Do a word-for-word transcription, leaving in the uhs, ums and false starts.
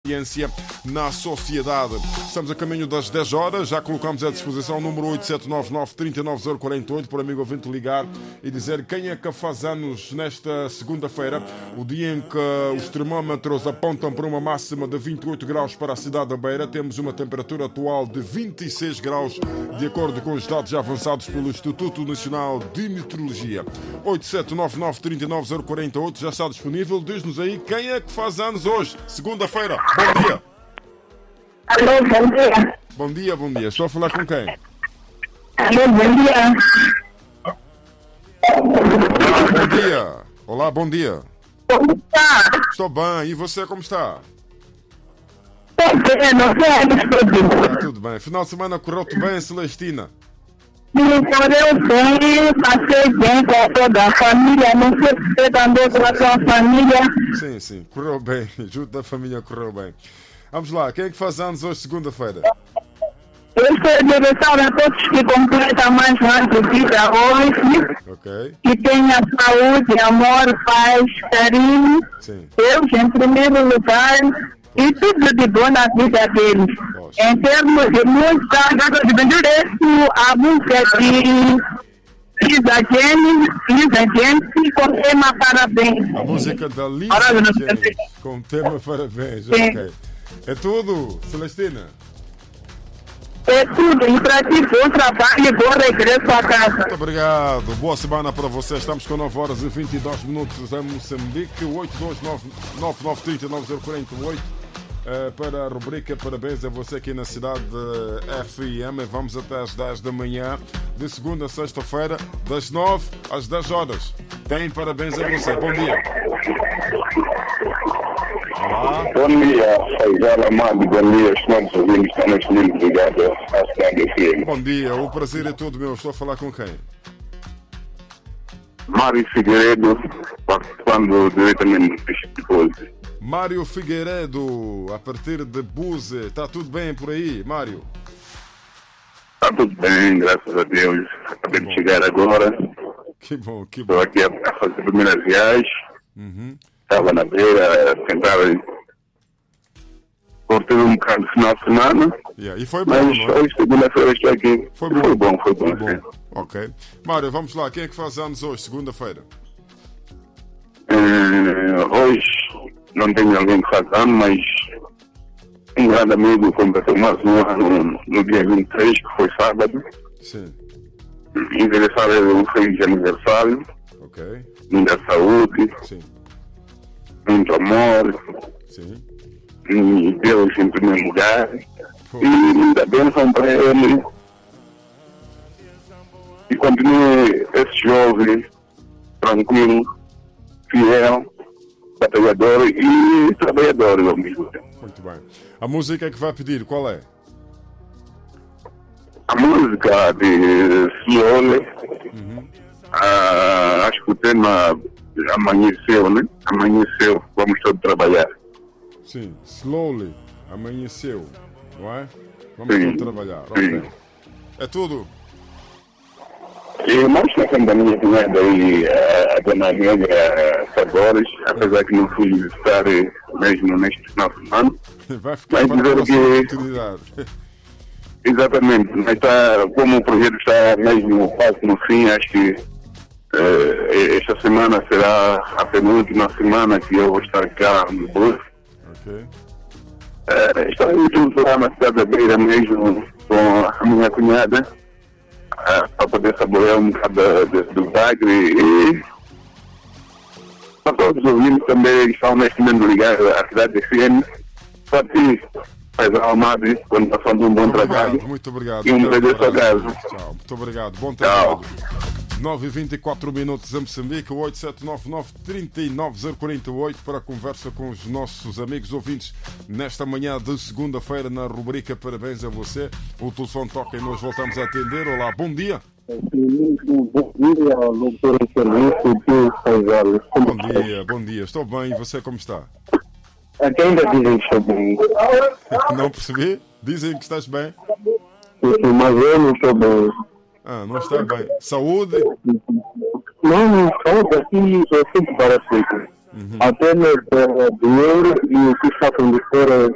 ciência na sociedade. Estamos a caminho das dez horas, já colocamos à disposição o número oito sete nove nove, três nove zero quatro oito para o amigo ouvinte ligar e dizer quem é que faz anos nesta segunda-feira, o dia em que os termómetros apontam para uma máxima de vinte e oito graus para a cidade da Beira. Temos uma temperatura atual de vinte e seis graus, de acordo com os dados já avançados pelo Instituto Nacional de Meteorologia. oito sete nove nove, três nove zero quatro oito já está disponível. Diz-nos aí quem é que faz anos hoje, segunda-feira. Bom dia. Alô, bom dia. Bom dia, bom dia. Estou a falar com quem? Alô, bom dia. Olá, bom dia. Olá, bom dia. Como está? Estou bem. E você, como está? Estou bem, não sei. Está tudo bem. Final de semana correu-te bem, Celestina? Me correu bem, passei bem com toda a família. Não sei se você andou com a sua família. Sim, sim. Correu bem. Junto da família correu bem. Vamos lá. Quem é que faz anos hoje, segunda-feira? Eu sou de direção a todos que completam mais um ano de vida hoje. Ok. Que tenha saúde, amor, paz, carinho. Sim. Deus em primeiro lugar. E tudo de bom na vida deles. Poxa. Em termos de música, eu agradeço a música de Lisa James, Lisa James, com o tema Parabéns. A música da Lisa Parabéns. James, com o tema Parabéns. Sim. Ok. É tudo, Celestina? É tudo. E para ti, bom trabalho e bom regresso a casa. Muito obrigado. Boa semana para você. Estamos com nove horas e vinte e dois minutos em Moçambique. oito dois nove nove nove três nove zero quatro oito uh, para a rubrica Parabéns a você aqui na cidade de F M. Vamos até às dez da manhã, de segunda a sexta-feira, das nove às dez horas. Tem parabéns a você. Bom dia. Olá. Bom dia, Faisal Amado, bom dia, os nossos ouvintes estão neste livro ligados à cidade F M. Bom dia, o prazer é todo meu. Estou a falar com quem? Mário Figueiredo, participando diretamente deste Búzios. Mário Figueiredo, a partir de Búzios. Está tudo bem por aí, Mário? Está tudo bem, graças a Deus. Acabei de chegar agora. Que bom, que bom. Estou aqui a fazer a primeira viagem. Uhum. Estava na beira, a tentar curtir um bocado de final de semana. Yeah. E foi bom, Mas não é? hoje, segunda-feira, estou aqui. Foi bom. Foi bom, foi bom. Foi bom. Sim. Ok. Mário, vamos lá. Quem é que faz anos hoje, segunda-feira? Eh, hoje não tenho alguém que faz ano, mas um grande amigo completou mais um ano no dia vinte e três, que foi sábado. Sim. Endereçar um feliz aniversário, Ok. muita saúde, Sim. muito amor, Sim. e Deus em primeiro lugar, Pô. e muita bênção para ele. E continue esse jovem tranquilo, fiel, batalhador e trabalhador ao mesmo tempo. Muito bem. A música que vai pedir, qual é? A música de Slowly, Uhum. ah, acho que o tema amanheceu, né? Amanheceu, vamos todos trabalhar. Sim. Slowly. Amanheceu. Não é? Vamos Sim. todos trabalhar. Sim. Ok. É tudo. E mais na frente da minha cunhada aí, a, a dona Negra Sabores, apesar que não fui visitar mesmo neste final de semana, Vai ficar Vai para a dizer próxima que- oportunidade. exatamente, mas está, como o projeto está mesmo quase no fim, acho que eh, esta semana será a penúltima semana que eu vou estar cá no Búzios. Ok. Uh, estou indo lá na cidade da Beira mesmo com a minha cunhada uh, para poder saborear um bocado de- de- do bagre e para todos os ouvintes também que estão neste momento ligados à cidade de F M. Para ti, Faisal Amado, quando está fazendo um bom Muito trabalho. obrigado, muito obrigado. E um Grande beijo à sua abraço. casa. Tchau, muito obrigado. Bom Tchau. trabalho. nove e vinte e quatro minutos em Moçambique, oito sete nove nove, três nove zero quatro oito para a conversa com os nossos amigos ouvintes nesta manhã de segunda-feira na rubrica Parabéns a você. O telefone toca e nós voltamos a atender. Olá, bom dia. Bom dia, doutor Serviço de Faisal. Bom dia, bom dia. Estou bem e você como está? Aqui ainda dizem que estou bem. Não percebi? Dizem que estás bem? Mas eu não estou bem. Ah, não está bem. Saúde? Não, não, saúde aqui é sempre para sempre. Uhum. Apenas uh, dinheiro e o que está de fora